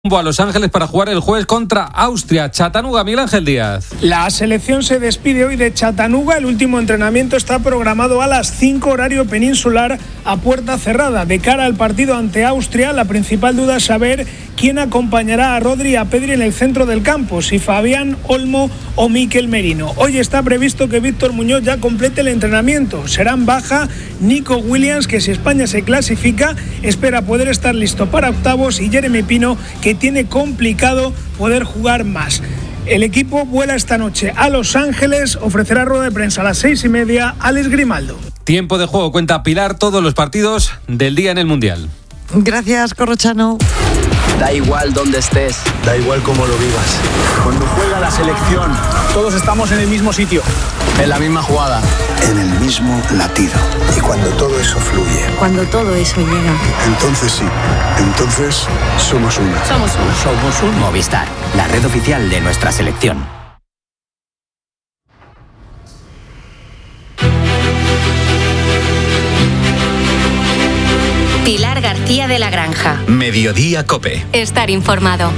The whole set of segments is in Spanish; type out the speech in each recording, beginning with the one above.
A Los Ángeles para jugar el jueves contra Austria. Chattanooga, Miguel Ángel Díaz. La selección se despide hoy de Chattanooga. El último entrenamiento está programado a las 5 horario peninsular a puerta cerrada. De cara al partido ante Austria, la principal duda es saber quién acompañará a Rodri y a Pedri en el centro del campo, si Fabián, Olmo o Mikel Merino. Hoy está previsto que Víctor Muñoz ya complete el entrenamiento. Serán baja Nico Williams, que si España se clasifica, espera poder estar listo para octavos, y Jeremy Pino, que tiene complicado poder jugar más. El equipo vuela esta noche a Los Ángeles, ofrecerá rueda de prensa a las 6:30 Alex Grimaldo. Tiempo de juego, cuenta Pilar todos los partidos del día en el Mundial. Gracias, Corrochano. Da igual dónde estés, da igual cómo lo vivas. Cuando juega la selección, todos estamos en el mismo sitio, en la misma jugada, en el mismo latido. Y cuando todo eso fluye, cuando todo eso llega, entonces sí, entonces somos uno. Somos un Movistar, la red oficial de nuestra selección. Pilar García de la Granja. Mediodía COPE. Estar informado.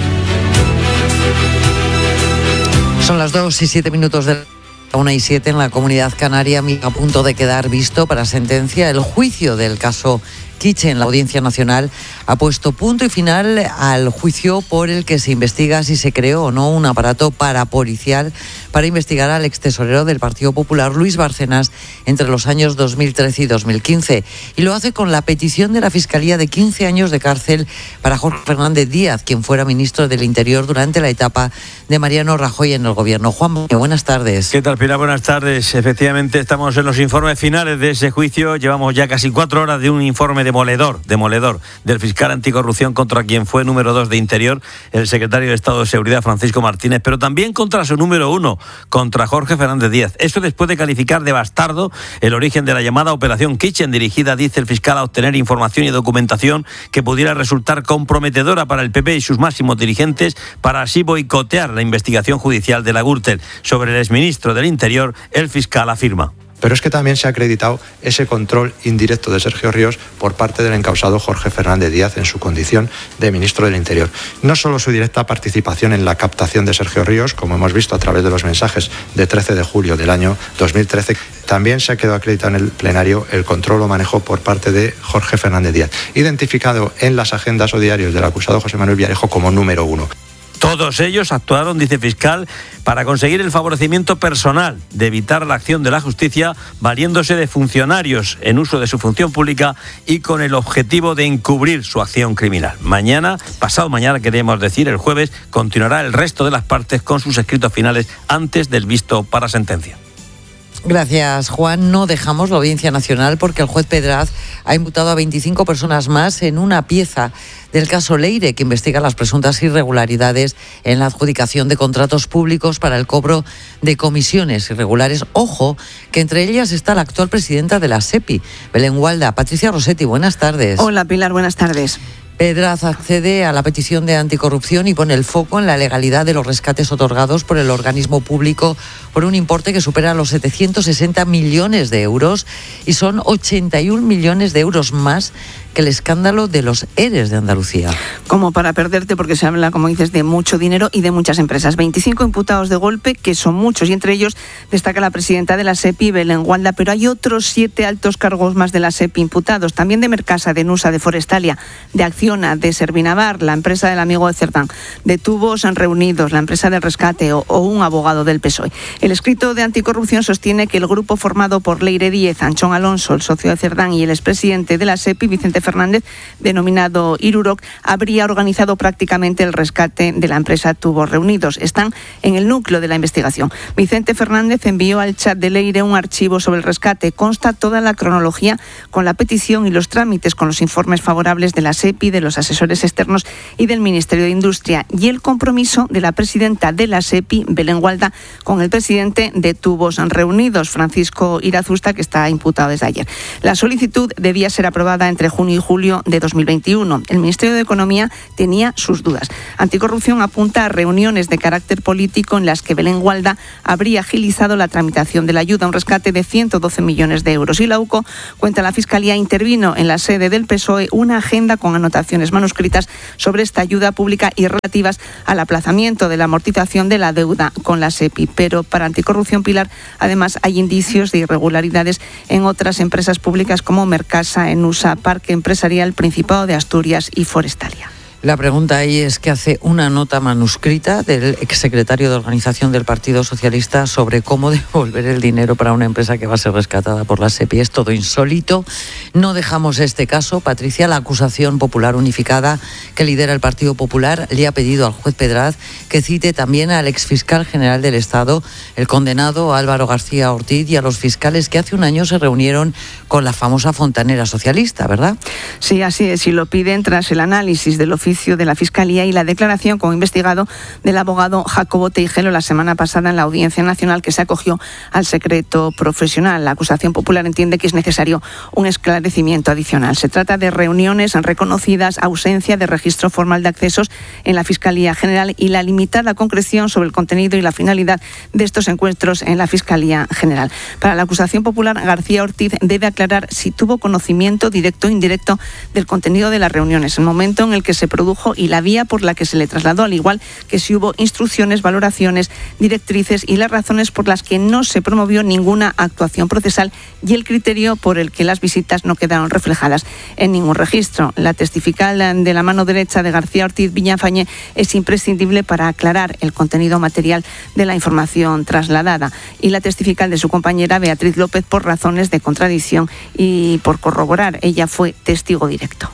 Son las 2:07 de la 1:07 en la Comunidad Canaria. A punto de quedar visto para sentencia el juicio del caso Kitchen. La Audiencia Nacional ha puesto punto y final al juicio por el que se investiga si se creó o no un aparato parapolicial para investigar al extesorero del Partido Popular, Luis Bárcenas, entre los años 2013 y 2015. Y lo hace con la petición de la Fiscalía de 15 años de cárcel para Jorge Fernández Díaz, quien fuera ministro del Interior durante la etapa de Mariano Rajoy en el gobierno. Juan, buenas tardes. ¿Qué tal, Pilar? Buenas tardes. Efectivamente, estamos en los informes finales de ese juicio. Llevamos ya casi 4 horas de un informe demoledor del fiscal anticorrupción contra quien fue número 2 de Interior, el secretario de Estado de Seguridad, Francisco Martínez, pero también contra su número 1, contra Jorge Fernández Díaz. Eso después de calificar de bastardo el origen de la llamada Operación Kitchen, dirigida, dice el fiscal, a obtener información y documentación que pudiera resultar comprometedora para el PP y sus máximos dirigentes, para así boicotear la investigación judicial de la Gürtel. Sobre el exministro del Interior, el fiscal afirma: pero es que también se ha acreditado ese control indirecto de Sergio Ríos por parte del encausado Jorge Fernández Díaz en su condición de ministro del Interior. No solo su directa participación en la captación de Sergio Ríos, como hemos visto a través de los mensajes de 13 de julio del año 2013, también se ha quedado acreditado en el plenario el control o manejo por parte de Jorge Fernández Díaz, identificado en las agendas o diarios del acusado José Manuel Villarejo como número 1. Todos ellos actuaron, dice el fiscal, para conseguir el favorecimiento personal, de evitar la acción de la justicia, valiéndose de funcionarios en uso de su función pública y con el objetivo de encubrir su acción criminal. Mañana, pasado mañana, queremos decir, el jueves, continuará el resto de las partes con sus escritos finales antes del visto para sentencia. Gracias, Juan. No dejamos la Audiencia Nacional porque el juez Pedraz ha imputado a 25 personas más en una pieza del caso Leire, que investiga las presuntas irregularidades en la adjudicación de contratos públicos para el cobro de comisiones irregulares. Ojo, que entre ellas está la actual presidenta de la SEPI, Belén Gualda. Patricia Rossetti, buenas tardes. Hola, Pilar, buenas tardes. Pedraz accede a la petición de anticorrupción y pone el foco en la legalidad de los rescates otorgados por el organismo público por un importe que supera los 760 millones de euros y son 81 millones de euros más que el escándalo de los ERES de Andalucía. Como para perderte, porque se habla, como dices, de mucho dinero y de muchas empresas. 25 imputados de golpe, que son muchos, y entre ellos destaca la presidenta de la SEPI, Belén Gualda, pero hay otros 7 altos cargos más de la SEPI imputados, también de Mercasa, de Nusa, de Forestalia, de Acciona, de Servinavar, la empresa del amigo de Cerdán, de Tubos Reunidos, la empresa del rescate o un abogado del PSOE. El escrito de anticorrupción sostiene que el grupo formado por Leire Díez, Anchón Alonso, el socio de Cerdán, y el expresidente de la SEPI, Vicente Fernández, denominado Iruroc, habría organizado prácticamente el rescate de la empresa Tubos Reunidos. Están en el núcleo de la investigación. Vicente Fernández envió al chat de Leire un archivo sobre el rescate. Consta toda la cronología con la petición y los trámites, con los informes favorables de la SEPI, de los asesores externos y del Ministerio de Industria, y el compromiso de la presidenta de la SEPI, Belén Gualda, con el presidente de Tubos Reunidos, Francisco Irazusta, que está imputado desde ayer. La solicitud debía ser aprobada entre junio junio y julio de 2021. El Ministerio de Economía tenía sus dudas. Anticorrupción apunta a reuniones de carácter político en las que Belén Gualda habría agilizado la tramitación de la ayuda, un rescate de 112 millones de euros. Y la UCO, cuenta la Fiscalía, intervino en la sede del PSOE una agenda con anotaciones manuscritas sobre esta ayuda pública y relativas al aplazamiento de la amortización de la deuda con la SEPI. Pero para Anticorrupción, Pilar, además hay indicios de irregularidades en otras empresas públicas como Mercasa, Enusa, Parque Empresarial, Principado de Asturias y Forestalia. La pregunta ahí es que hace una nota manuscrita del exsecretario de Organización del Partido Socialista sobre cómo devolver el dinero para una empresa que va a ser rescatada por la SEPI. Es todo insólito. No dejamos este caso. Patricia, la acusación popular unificada que lidera el Partido Popular le ha pedido al juez Pedraz que cite también al exfiscal general del Estado, el condenado Álvaro García Ortiz, y a los fiscales que hace un año se reunieron con la famosa fontanera socialista, ¿verdad? Sí, así es. Y lo piden tras el análisis del oficio de la Fiscalía y la declaración como investigado del abogado Jacobo Teijelo la semana pasada en la Audiencia Nacional, que se acogió al secreto profesional. La acusación popular entiende que es necesario un esclarecimiento adicional. Se trata de reuniones reconocidas, ausencia de registro formal de accesos en la Fiscalía General y la limitada concreción sobre el contenido y la finalidad de estos encuentros en la Fiscalía General. Para la acusación popular, García Ortiz debe aclarar si tuvo conocimiento directo o indirecto del contenido de las reuniones, el momento en el que se produjo y la vía por la que se le trasladó, al igual que si hubo instrucciones, valoraciones, directrices y las razones por las que no se promovió ninguna actuación procesal y el criterio por el que las visitas no quedaron reflejadas en ningún registro. La testifical de la mano derecha de García Ortiz, Villafañe, es imprescindible para aclarar el contenido material de la información trasladada, y la testifical de su compañera, Beatriz López, por razones de contradicción y por corroborar. Ella fue testigo directo.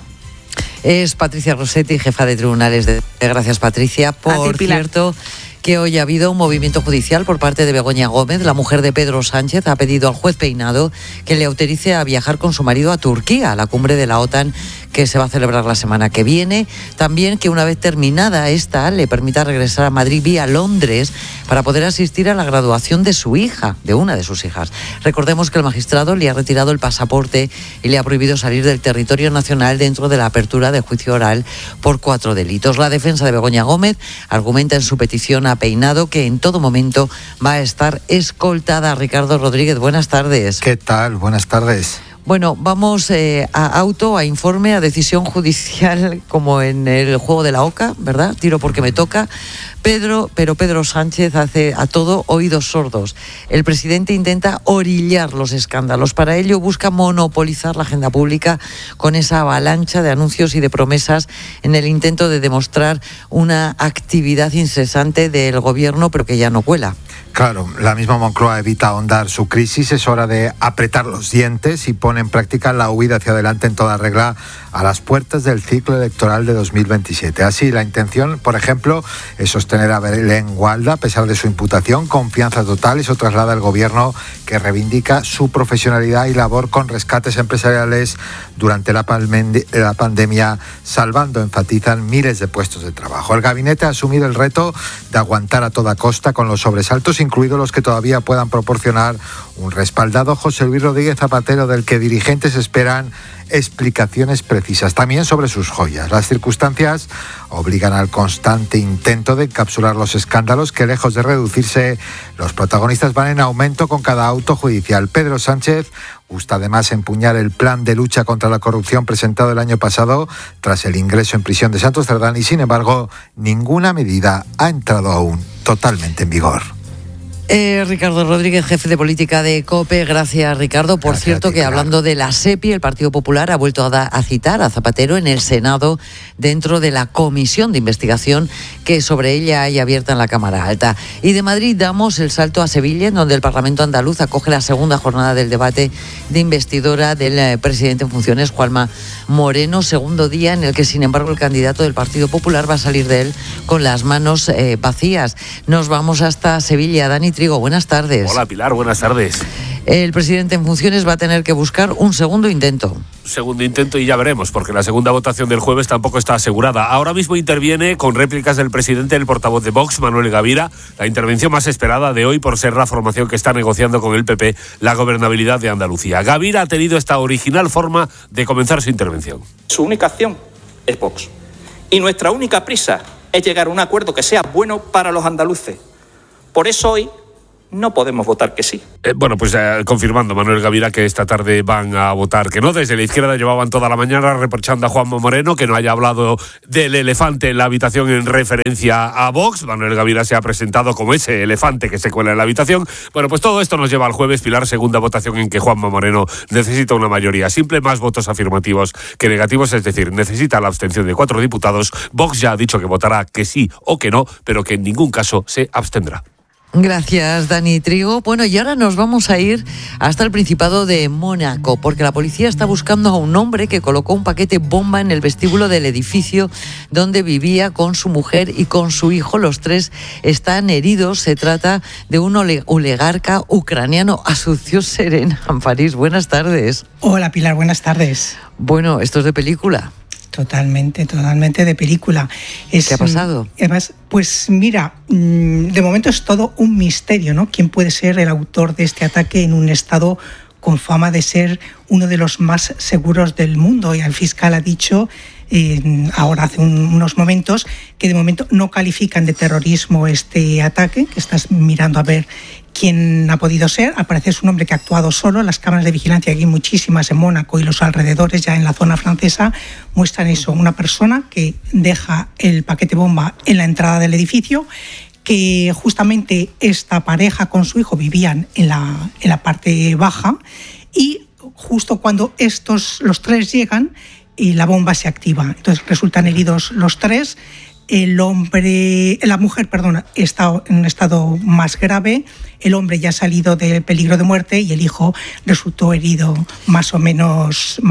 Es Patricia Rossetti, jefa de tribunales de... Gracias, Patricia. Por cierto, que hoy ha habido un movimiento judicial por parte de Begoña Gómez. La mujer de Pedro Sánchez ha pedido al juez Peinado que le autorice a viajar con su marido a Turquía, a la cumbre de la OTAN que se va a celebrar la semana que viene. También que una vez terminada esta, le permita regresar a Madrid vía Londres para poder asistir a la graduación de su hija, de una de sus hijas. Recordemos que el magistrado le ha retirado el pasaporte y le ha prohibido salir del territorio nacional dentro de la apertura de juicio oral por 4 delitos. La defensa de Begoña Gómez argumenta en su petición a Peinado que en todo momento va a estar escoltada. Ricardo Rodríguez, buenas tardes. ¿Qué tal? Buenas tardes. Bueno, vamos a auto, a informe, a decisión judicial, como en el juego de la oca, ¿verdad? Tiro porque me toca. Pero Pedro Sánchez hace a todo oídos sordos. El presidente intenta orillar los escándalos. Para ello busca monopolizar la agenda pública con esa avalancha de anuncios y de promesas en el intento de demostrar una actividad incesante del gobierno, pero que ya no cuela. Claro, la misma Moncloa evita ahondar su crisis. Es hora de apretar los dientes y pone en práctica la huida hacia adelante en toda regla a las puertas del ciclo electoral de 2027. Así, la intención, por ejemplo, es sostener a Belén Gualda a pesar de su imputación. Confianza total, eso traslada al gobierno, que reivindica su profesionalidad y labor con rescates empresariales durante la pandemia, salvando, enfatizan, miles de puestos de trabajo. El gabinete ha asumido el reto de aguantar a toda costa con los sobresaltos, incluidos los que todavía puedan proporcionar un respaldado José Luis Rodríguez Zapatero, del que dirigentes esperan explicaciones precisas, también sobre sus joyas. Las circunstancias obligan al constante intento de encapsular los escándalos, que lejos de reducirse, los protagonistas van en aumento con cada auto judicial. Pedro Sánchez gusta además empuñar el plan de lucha contra la corrupción presentado el año pasado tras el ingreso en prisión de Santos Cerdán, y sin embargo ninguna medida ha entrado aún totalmente en vigor. Ricardo Rodríguez, jefe de política de COPE. Gracias, Ricardo. Por cierto, que hablando de la SEPI, el Partido Popular ha vuelto a citar a Zapatero en el Senado dentro de la comisión de investigación que sobre ella hay abierta en la Cámara Alta. Y de Madrid damos el salto a Sevilla, en donde el Parlamento andaluz acoge la segunda jornada del debate de investidura del presidente en funciones, Juanma Moreno. Segundo día en el que, sin embargo, el candidato del Partido Popular va a salir de él con las manos vacías. Nos vamos hasta Sevilla. Dani Trigo, buenas tardes. Hola, Pilar, buenas tardes. El presidente en funciones va a tener que buscar un segundo intento. Segundo intento y ya veremos, porque la segunda votación del jueves tampoco está asegurada. Ahora mismo interviene con réplicas del presidente el portavoz de Vox, Manuel Gavira, la intervención más esperada de hoy por ser la formación que está negociando con el PP la gobernabilidad de Andalucía. Gavira ha tenido esta original forma de comenzar su intervención. Su única acción es Vox. Y nuestra única prisa es llegar a un acuerdo que sea bueno para los andaluces. Por eso hoy no podemos votar que sí. Confirmando Manuel Gavira que esta tarde van a votar que no. Desde la izquierda llevaban toda la mañana reprochando a Juanma Moreno que no haya hablado del elefante en la habitación en referencia a Vox. Manuel Gavira se ha presentado como ese elefante que se cuela en la habitación. Bueno, pues todo esto nos lleva al jueves, Pilar, segunda votación en que Juanma Moreno necesita una mayoría simple, más votos afirmativos que negativos, es decir, necesita la abstención de 4 diputados. Vox ya ha dicho que votará que sí o que no, pero que en ningún caso se abstendrá. Gracias, Dani Trigo. Bueno, y ahora nos vamos a ir hasta el Principado de Mónaco, porque la policía está buscando a un hombre que colocó un paquete bomba en el vestíbulo del edificio donde vivía con su mujer y con su hijo. Los 3 están heridos. Se trata de un oligarca ucraniano. Asunción Serena, en París. Buenas tardes. Hola, Pilar. Buenas tardes. Bueno, esto es de película. Totalmente de película. ¿Qué ha pasado? Además, pues mira, de momento es todo un misterio, ¿no? ¿Quién puede ser el autor de este ataque en un estado con fama de ser uno de los más seguros del mundo? Y el fiscal ha dicho ahora hace unos momentos que de momento no califican de terrorismo este ataque, que estás mirando a ver quién ha podido ser. Al parecer es un hombre que ha actuado solo. Las cámaras de vigilancia, aquí muchísimas en Mónaco y los alrededores, ya en la zona francesa, muestran eso, una persona que deja el paquete bomba en la entrada del edificio, que justamente esta pareja con su hijo vivían en la parte baja, y justo cuando los 3 llegan, la bomba se activa. Entonces resultan heridos los 3. La mujer está en un estado más grave. El hombre ya ha salido de peligro de muerte y el hijo resultó herido más o menos,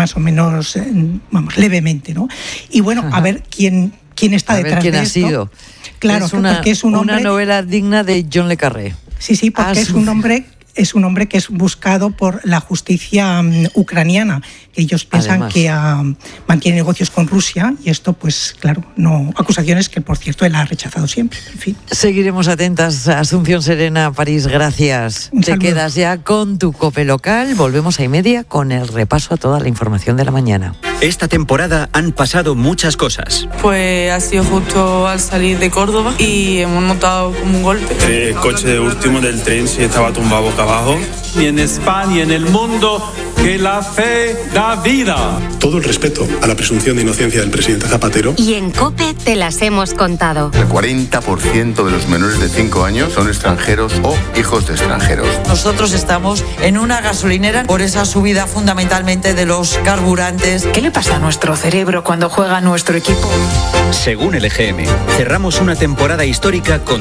levemente, ¿no? Y bueno, a ver quién está detrás de esto. ¿Quién ha sido? Claro, porque es un hombre... Una novela digna de John le Carré. Sí, porque es un hombre que es buscado por la justicia ucraniana, que ellos piensan Además, que mantiene negocios con Rusia, y esto, pues claro, no, acusaciones que, por cierto, él ha rechazado siempre. En fin. Seguiremos atentas. Asunción Serena, París, gracias. Te quedas ya con tu COPE local. Volvemos a 1:30 con el repaso a toda la información de la mañana. Esta temporada han pasado muchas cosas. Pues ha sido justo al salir de Córdoba y hemos notado como un golpe. El coche último del tren sí estaba tumbado boca abajo. Y en España, en el mundo, que la fe da vida. Todo el respeto a la presunción de inocencia del presidente Zapatero. Y en COPE te las hemos contado. El 40% de los menores de 5 años son extranjeros o hijos de extranjeros. Nosotros estamos en una gasolinera por esa subida fundamentalmente de los carburantes. ¿Qué le pasa a nuestro cerebro cuando juega nuestro equipo? Según el EGM, cerramos una temporada histórica con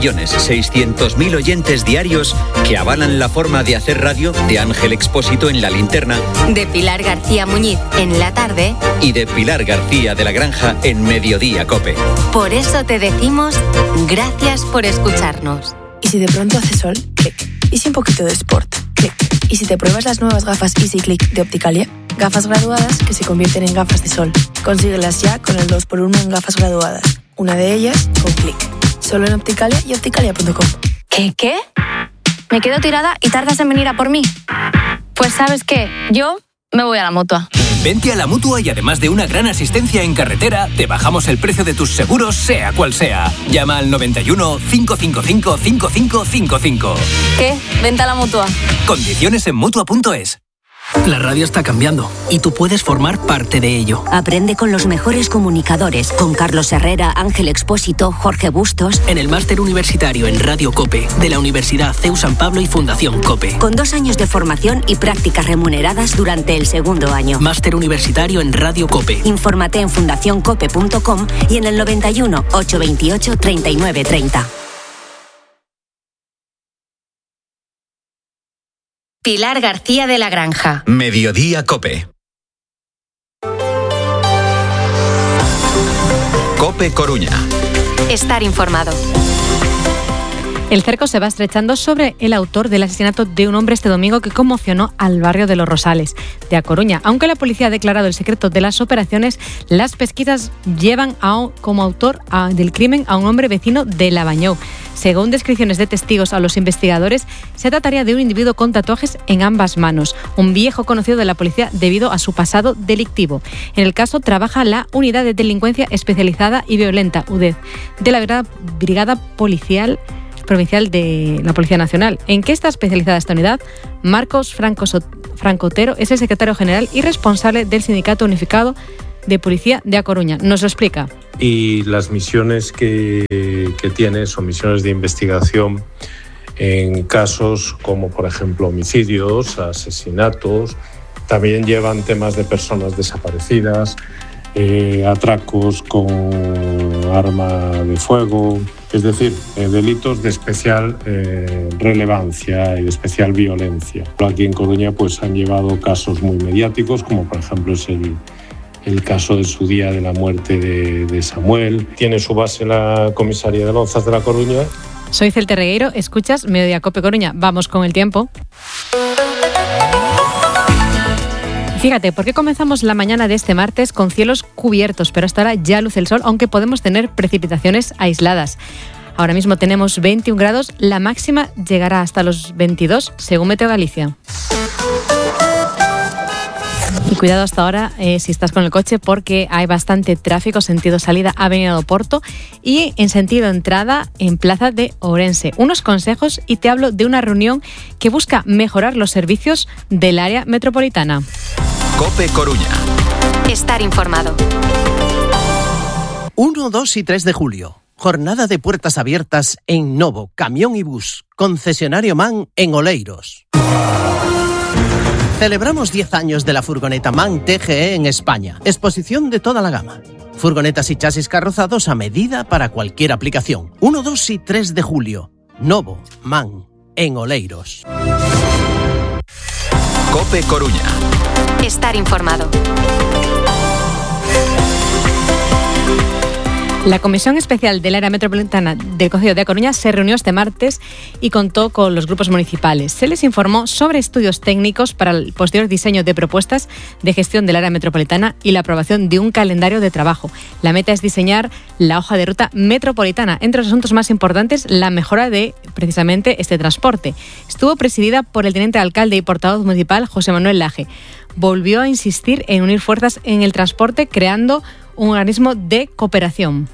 3.600.000 oyentes diarios que avalan la forma de hacer radio de Ángel Expósito en La Linterna, de Pilar García Muñiz en La Tarde y de Pilar García de la Granja en Mediodía COPE. Por eso te decimos gracias por escucharnos. ¿Y si de pronto hace sol? Clic. ¿Y si un poquito de sport? Clic. ¿Y si te pruebas las nuevas gafas Easy Click de Opticalia? Gafas graduadas que se convierten en gafas de sol. Consíguelas ya con el 2x1 en gafas graduadas. Una de ellas con Clic. Solo en Opticalia y opticalia.com. ¿Qué? ¿Me quedo tirada y tardas en venir a por mí? Pues ¿sabes qué? Yo me voy a la Mutua. Vente a la Mutua y además de una gran asistencia en carretera, te bajamos el precio de tus seguros, sea cual sea. Llama al 91 555 5555. ¿Qué? Vente a la Mutua. Condiciones en Mutua.es. La radio está cambiando y tú puedes formar parte de ello. Aprende con los mejores comunicadores, con Carlos Herrera, Ángel Expósito, Jorge Bustos. En el máster universitario en Radio COPE de la Universidad CEU San Pablo y Fundación COPE. Con 2 años de formación y prácticas remuneradas durante el segundo año. Máster universitario en Radio COPE. Infórmate en fundacioncope.com y en el 91 828 3930. Pilar García de la Granja. Mediodía COPE. COPE Coruña. Estar informado. El cerco se va estrechando sobre el autor del asesinato de un hombre este domingo que conmocionó al barrio de Los Rosales, de A Coruña. Aunque la policía ha declarado el secreto de las operaciones, las pesquisas llevan como autor del crimen a un hombre vecino de Labañou. Según descripciones de testigos a los investigadores, se trataría de un individuo con tatuajes en ambas manos, un viejo conocido de la policía debido a su pasado delictivo. En el caso trabaja la Unidad de Delincuencia Especializada y Violenta, UDEV, de la Brigada Policial Provincial de la Policía Nacional. ¿En qué está especializada esta unidad? Marcos Francotero es el secretario general y responsable del Sindicato Unificado de Policía de A Coruña. Nos lo explica. Y las misiones que tiene son misiones de investigación en casos como, por ejemplo, homicidios, asesinatos. También llevan temas de personas desaparecidas, atracos con arma de fuego, es decir, delitos de especial relevancia y de especial violencia. Aquí en Coruña pues han llevado casos muy mediáticos, como por ejemplo es el caso de su día de la muerte de Samuel. Tiene su base en la comisaría de Lonzas de La Coruña. Soy Celte Regueiro, escuchas Mediodía Cope Coruña. Vamos con el tiempo. Fíjate, ¿por qué comenzamos la mañana de este martes con cielos cubiertos? Pero hasta ahora ya luce el sol, aunque podemos tener precipitaciones aisladas. Ahora mismo tenemos 21 grados, la máxima llegará hasta los 22, según Meteo Galicia. Y cuidado hasta ahora si estás con el coche, porque hay bastante tráfico sentido salida Avenida do Porto y en sentido entrada en Plaza de Ourense. Unos consejos y te hablo de una reunión que busca mejorar los servicios del área metropolitana. COPE Coruña. Estar informado. 1, 2 y 3 de julio. Jornada de puertas abiertas en Novo, Camión y Bus. Concesionario MAN en Oleiros. Celebramos 10 años de la furgoneta MAN TGE en España. Exposición de toda la gama. Furgonetas y chasis carrozados a medida para cualquier aplicación. 1, 2 y 3 de julio. Novo, MAN, en Oleiros. COPE Coruña. Estar informado. La Comisión Especial del Área Metropolitana del Concello de A Coruña se reunió este martes y contó con los grupos municipales. Se les informó sobre estudios técnicos para el posterior diseño de propuestas de gestión del área metropolitana y la aprobación de un calendario de trabajo. La meta es diseñar la hoja de ruta metropolitana. Entre los asuntos más importantes, la mejora de precisamente este transporte. Estuvo presidida por el teniente alcalde y portavoz municipal José Manuel Laje. Volvió a insistir en unir fuerzas en el transporte creando un organismo de cooperación.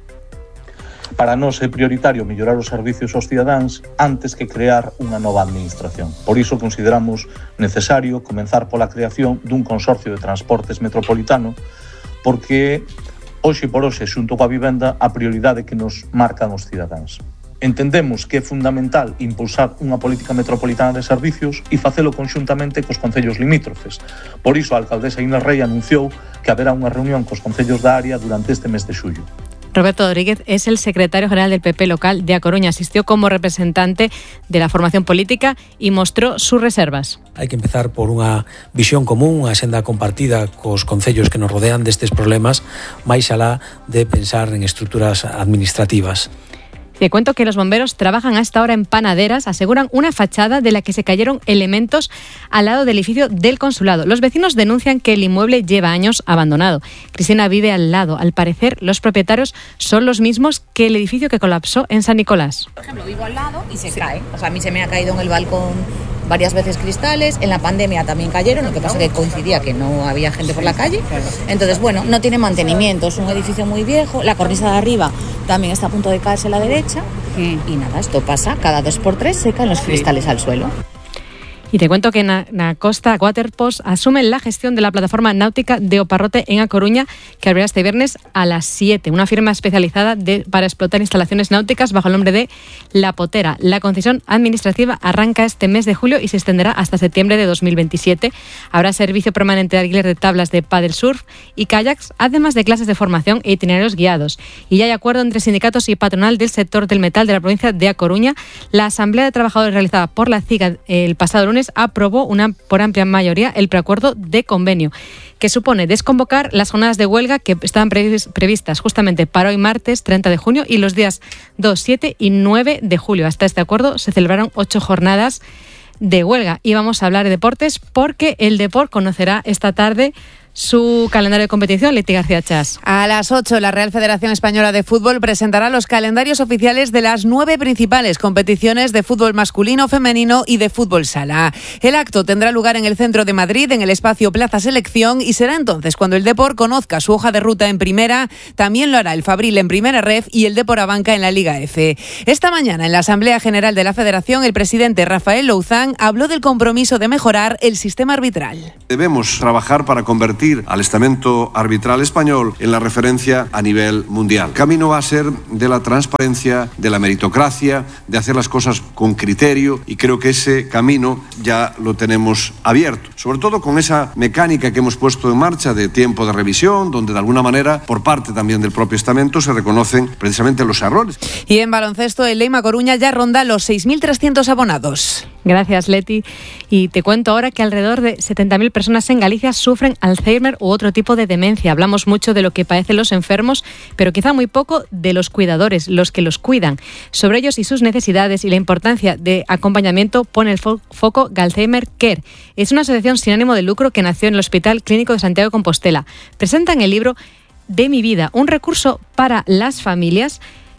Para nós é prioritario mellorar os servicios aos cidadáns antes que crear unha nova administración. Por iso consideramos necesario comenzar pola creación dun consorcio de transportes metropolitano, porque hoxe por hoxe, xunto coa vivenda, a prioridade que nos marcan os cidadáns. Entendemos que é fundamental impulsar unha política metropolitana de servicios e facelo conxuntamente cos concellos limítrofes. Por iso a alcaldesa Inés Rey anunciou que haberá unha reunión cos concellos da área durante este mes de xullo. Roberto Rodríguez es el secretario general del PP local de A Coruña. Asistió como representante de la formación política y mostró sus reservas. Hai que empezar por unha visión común, unha senda compartida cos concellos que nos rodean destes problemas, máis alá de pensar en estruturas administrativas. Te cuento que los bomberos trabajan a esta hora en Panaderas, aseguran una fachada de la que se cayeron elementos al lado del edificio del consulado. Los vecinos denuncian que el inmueble lleva años abandonado. Cristina vive al lado. Al parecer, los propietarios son los mismos que el edificio que colapsó en San Nicolás. Por ejemplo, vivo al lado y se cae. O sea, a mí se me ha caído en el balcón varias veces cristales, en la pandemia también cayeron, lo que pasa que coincidía que no había gente por la calle. Entonces, bueno, no tiene mantenimiento, es un edificio muy viejo, la cornisa de arriba también está a punto de caerse a la derecha y nada, esto pasa, cada 2x3 se caen los cristales al suelo. Y te cuento que na Costa Waterpost asumen la gestión de la plataforma náutica de Oparrote en A Coruña, que abrirá este viernes a las 7. Una firma especializada para explotar instalaciones náuticas bajo el nombre de La Potera. La concesión administrativa arranca este mes de julio y se extenderá hasta septiembre de 2027. Habrá servicio permanente de alquiler de tablas de paddle surf y kayaks, además de clases de formación e itinerarios guiados. Y ya hay acuerdo entre sindicatos y patronal del sector del metal de la provincia de A Coruña. La asamblea de trabajadores realizada por la CIGA el pasado lunes aprobó por amplia mayoría el preacuerdo de convenio. que supone desconvocar las jornadas de huelga que estaban previstas justamente para hoy martes 30 de junio y los días 2, 7 y 9 de julio. Hasta este acuerdo se celebraron 8 jornadas de huelga. Y vamos a hablar de deportes porque el Depor conocerá esta tarde su calendario de competición. Leti García Chas. A las 8, la Real Federación Española de Fútbol presentará los calendarios oficiales de las 9 principales competiciones de fútbol masculino, femenino y de fútbol sala. El acto tendrá lugar en el centro de Madrid, en el espacio Plaza Selección, y será entonces cuando el Depor conozca su hoja de ruta en primera. También lo hará el Fabril en primera ref y el Depor Abanca en la Liga F. Esta mañana, en la Asamblea General de la Federación, el presidente Rafael Louzán habló del compromiso de mejorar el sistema arbitral. Debemos trabajar para convertir al estamento arbitral español en la referencia a nivel mundial. El camino va a ser de la transparencia, de la meritocracia, de hacer las cosas con criterio, y creo que ese camino ya lo tenemos abierto. Sobre todo con esa mecánica que hemos puesto en marcha de tiempo de revisión, donde de alguna manera, por parte también del propio estamento, se reconocen precisamente los errores. Y en baloncesto, el Leima Coruña ya ronda los 6.300 abonados. Gracias, Leti. Y te cuento ahora que alrededor de 70.000 personas en Galicia sufren Alzheimer u otro tipo de demencia. Hablamos mucho de lo que padecen los enfermos, pero quizá muy poco de los cuidadores, los que los cuidan. Sobre ellos y sus necesidades y la importancia de acompañamiento pone el foco Alzheimer Care. Es una asociación sin ánimo de lucro que nació en el Hospital Clínico de Santiago de Compostela. Presentan el libro De mi vida, un recurso para las familias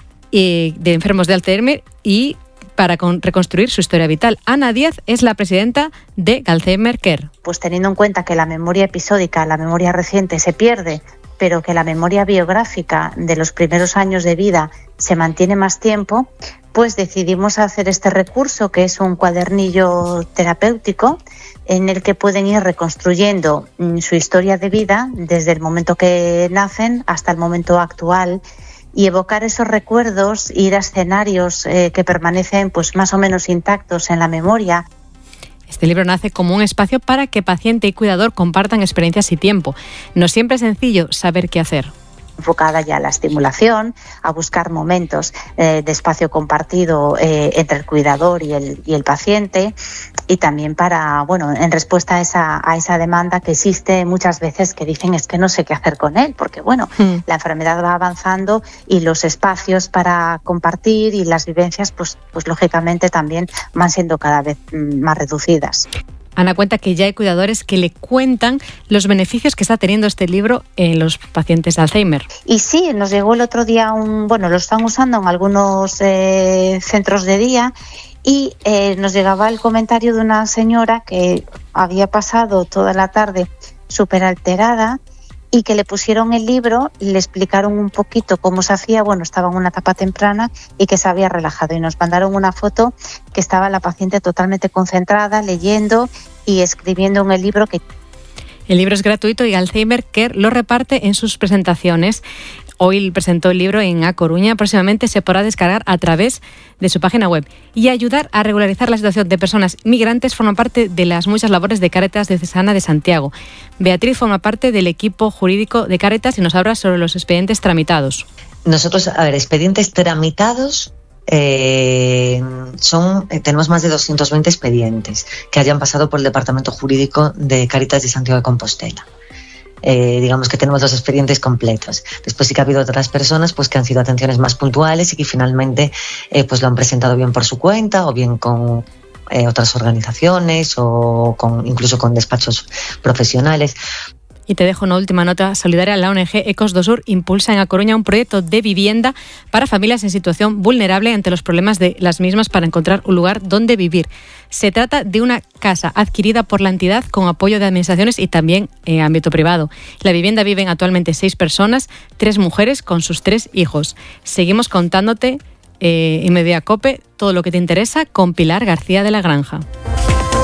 de enfermos de Alzheimer y para reconstruir su historia vital. Ana Díaz es la presidenta de Alzheimer Care. Pues teniendo en cuenta que la memoria episódica, la memoria reciente se pierde, pero que la memoria biográfica de los primeros años de vida se mantiene más tiempo, pues decidimos hacer este recurso, que es un cuadernillo terapéutico en el que pueden ir reconstruyendo su historia de vida desde el momento que nacen hasta el momento actual, y evocar esos recuerdos, ir a escenarios que permanecen pues más o menos intactos en la memoria. Este libro nace como un espacio para que paciente y cuidador compartan experiencias y tiempo. No siempre es sencillo saber qué hacer. Enfocada ya a la estimulación, a buscar momentos de espacio compartido entre el cuidador y el paciente, y también para, bueno, en respuesta a esa demanda que existe muchas veces, que dicen es que no sé qué hacer con él, porque bueno, la enfermedad va avanzando y los espacios para compartir y las vivencias pues lógicamente también van siendo cada vez más reducidas. Ana cuenta que ya hay cuidadores que le cuentan los beneficios que está teniendo este libro en los pacientes de Alzheimer. Y sí, nos llegó el otro día lo están usando en algunos centros de día, y nos llegaba el comentario de una señora que había pasado toda la tarde súper alterada y que le pusieron el libro, le explicaron un poquito cómo se hacía, estaba en una etapa temprana y que se había relajado, y nos mandaron una foto que estaba la paciente totalmente concentrada, leyendo y escribiendo en el libro. El libro es gratuito y Alzheimer Care lo reparte en sus presentaciones. Hoy presentó el libro en A Coruña. Próximamente se podrá descargar a través de su página web. Y ayudar a regularizar la situación de personas migrantes forma parte de las muchas labores de Cáritas Diocesana de Santiago. Beatriz forma parte del equipo jurídico de Cáritas y nos habla sobre los expedientes tramitados. Nosotros, expedientes tramitados, tenemos más de 220 expedientes que hayan pasado por el Departamento Jurídico de Cáritas de Santiago de Compostela. Digamos que tenemos los expedientes completos. Después sí que ha habido otras personas pues que han sido atenciones más puntuales y que finalmente pues lo han presentado bien por su cuenta, o bien con otras organizaciones, o incluso con despachos profesionales. Y te dejo una última nota solidaria. La ONG Ecos do Sur impulsa en A Coruña un proyecto de vivienda para familias en situación vulnerable ante los problemas de las mismas para encontrar un lugar donde vivir. Se trata de una casa adquirida por la entidad con apoyo de administraciones y también en ámbito privado. En la vivienda viven actualmente 6 personas, 3 mujeres con sus 3 hijos. Seguimos contándote en Media Cope todo lo que te interesa con Pilar García de la Granja.